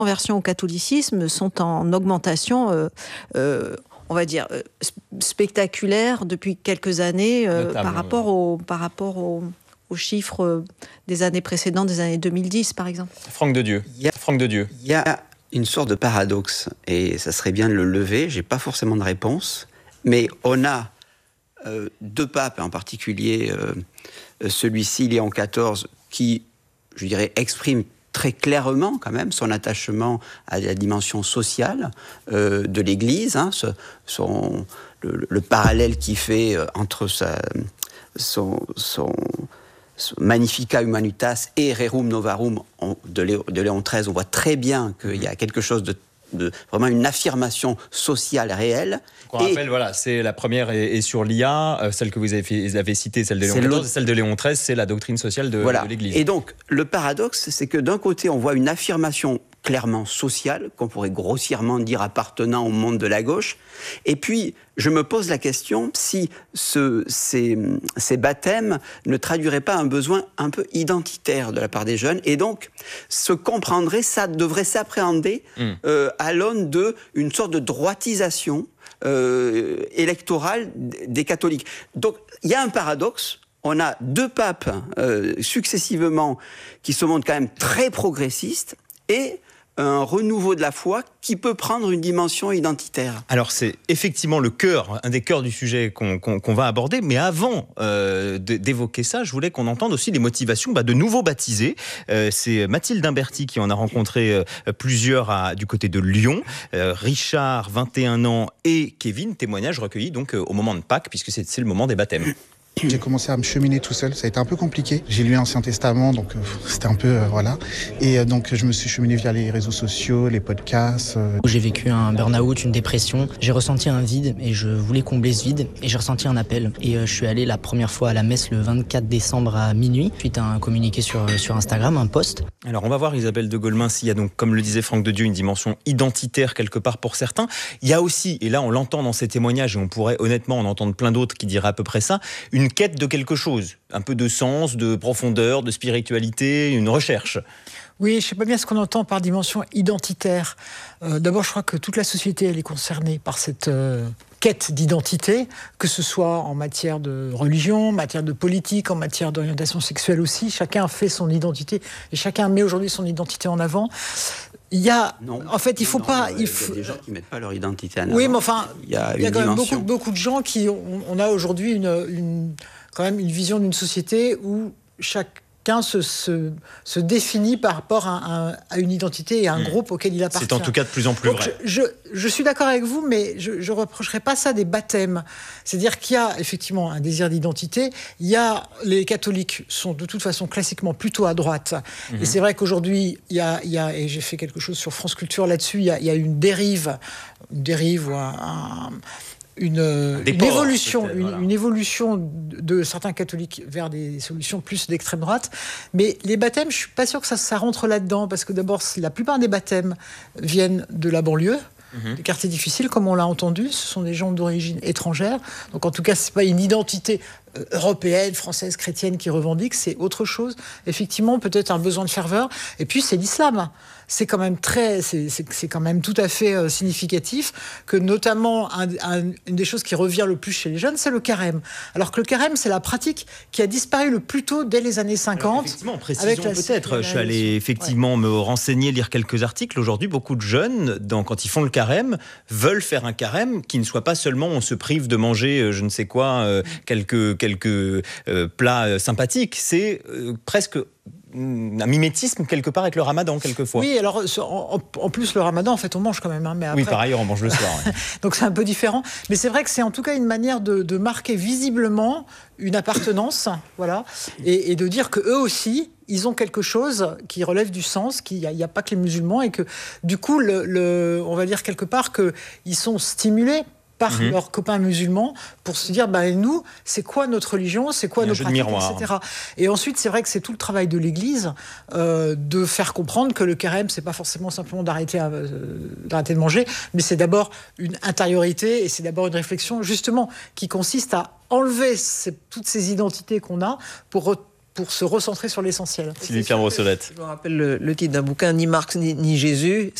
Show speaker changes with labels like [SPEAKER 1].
[SPEAKER 1] conversions au catholicisme sont en augmentation, on va dire, spectaculaire depuis quelques années par rapport aux chiffres des années précédentes, des années 2010 par exemple.
[SPEAKER 2] Franck de Dieu.
[SPEAKER 3] Il y a une sorte de paradoxe, et ça serait bien de le lever, j'ai pas forcément de réponse, mais on a deux papes, en particulier celui-ci, Léon XIV, qui, je dirais, exprime très clairement quand même son attachement à la dimension sociale de l'Église, le parallèle qu'il fait entre son Magnificat Humanitas et Rerum Novarum de Léon XIII, on voit très bien qu'il y a quelque chose de vraiment une affirmation sociale réelle.
[SPEAKER 2] On rappelle, voilà, c'est la première est sur l'IA, celle que vous avez citée, celle de Léon XIV, celle de Léon XIII, c'est la doctrine sociale de l'Église.
[SPEAKER 3] Et donc, le paradoxe, c'est que d'un côté, on voit une affirmation clairement sociale, qu'on pourrait grossièrement dire appartenant au monde de la gauche, et puis je me pose la question si ces baptêmes ne traduiraient pas un besoin un peu identitaire de la part des jeunes, et donc ça devrait s'appréhender à l'aune d'une sorte de droitisation électorale des catholiques. Donc il y a un paradoxe. On a deux papes successivement qui se montrent quand même très progressistes, et un renouveau de la foi qui peut prendre une dimension identitaire.
[SPEAKER 2] Alors c'est effectivement un des cœurs du sujet qu'on va aborder, mais avant d'évoquer ça, je voulais qu'on entende aussi les motivations de nouveaux baptisés. C'est Mathilde Imberti qui en a rencontré plusieurs du côté de Lyon. Richard, 21 ans, et Kevin, témoignage recueilli donc au moment de Pâques, puisque c'est le moment des baptêmes.
[SPEAKER 4] J'ai commencé à me cheminer tout seul, ça a été un peu compliqué. J'ai lu l'Ancien Testament, donc c'était un peu, voilà. Et donc je me suis cheminé via les réseaux sociaux, les podcasts.
[SPEAKER 5] J'ai vécu un burn-out, une dépression. J'ai ressenti un vide et je voulais combler ce vide. Et j'ai ressenti un appel. Et je suis allé la première fois à la messe le 24 décembre à minuit, suite à un communiqué sur Instagram, un post.
[SPEAKER 2] Alors on va voir, Isabelle de Golemin, s'il y a donc, comme le disait Franck de Dieu, une dimension identitaire quelque part pour certains. Il y a aussi, et là on l'entend dans ces témoignages, et on pourrait honnêtement en entendre plein d'autres qui diraient à peu près ça, une quête de quelque chose, un peu de sens, de profondeur, de spiritualité, une recherche.
[SPEAKER 6] Oui, je ne sais pas bien ce qu'on entend par dimension identitaire. D'abord, je crois que toute la société elle est concernée par cette quête d'identité, que ce soit en matière de religion, en matière de politique, en matière d'orientation sexuelle aussi. Chacun fait son identité et chacun met aujourd'hui son identité en avant. Il y a, en fait, il faut pas.
[SPEAKER 3] Il y a des gens qui mettent pas leur identité en avant.
[SPEAKER 6] Oui, mais enfin, il y a quand même beaucoup de gens qui. On a aujourd'hui quand même une vision d'une société où chacun se définit par rapport à une identité et à un groupe auquel il appartient.
[SPEAKER 2] C'est en tout cas de plus en plus vrai.
[SPEAKER 6] Je suis d'accord avec vous, mais je ne reprocherai pas ça des baptêmes. C'est-à-dire qu'il y a effectivement un désir d'identité. Les catholiques sont de toute façon classiquement plutôt à droite. Et c'est vrai qu'aujourd'hui, il y a, et j'ai fait quelque chose sur France Culture là-dessus, il y a une dérive ou une évolution de certains catholiques vers des solutions plus d'extrême droite. Mais les baptêmes, je ne suis pas sûr que ça rentre là-dedans, parce que d'abord, la plupart des baptêmes viennent de la banlieue, des quartiers difficiles, comme on l'a entendu. Ce sont des gens d'origine étrangère. Donc en tout cas, ce n'est pas une identité européenne, française, chrétienne qui revendique, c'est autre chose. Effectivement, peut-être un besoin de ferveur. Et puis, c'est l'islam. C'est quand même c'est quand même tout à fait significatif que notamment une des choses qui revient le plus chez les jeunes, c'est le carême. Alors que le carême, c'est la pratique qui a disparu le plus tôt dès les années 50.
[SPEAKER 2] Alors, effectivement, précisons peut-être. Je suis allé effectivement me renseigner, lire quelques articles. Aujourd'hui, beaucoup de jeunes, quand ils font le carême, veulent faire un carême qui ne soit pas seulement on se prive de manger je ne sais quoi, quelques plats sympathiques. C'est presque un mimétisme quelque part avec le ramadan quelquefois.
[SPEAKER 6] Oui, alors en plus le ramadan en fait on mange quand même. Mais après...
[SPEAKER 2] Oui, par ailleurs on mange le soir. Ouais.
[SPEAKER 6] Donc c'est un peu différent. Mais c'est vrai que c'est en tout cas une manière de marquer visiblement une appartenance, voilà, et de dire que eux aussi ils ont quelque chose qui relève du sens, qu'il n'y a pas que les musulmans, et que du coup on va dire quelque part qu'ils sont stimulés par leurs copains musulmans pour se dire nous, c'est quoi notre religion, c'est quoi nos pratiques, etc. Et ensuite, c'est vrai que c'est tout le travail de l'Église de faire comprendre que le carême, c'est pas forcément simplement d'arrêter de manger, mais c'est d'abord une intériorité et c'est d'abord une réflexion justement qui consiste à enlever toutes ces identités qu'on a pour pour se recentrer sur l'essentiel.
[SPEAKER 2] Sylvie Pierre Brossolette.
[SPEAKER 7] Je me rappelle le titre d'un bouquin, Ni Marx ni Jésus.